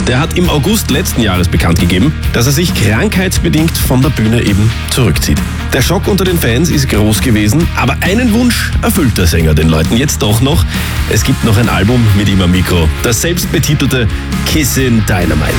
Der hat im August letzten Jahres bekannt gegeben, dass er sich krankheitsbedingt von der Bühne eben zurückzieht. Der Schock unter den Fans ist groß gewesen, aber einen Wunsch erfüllt der Sänger den Leuten jetzt doch noch. Es gibt noch ein Album mit ihm am Mikro, das selbstbetitelte Kissin' Dynamite.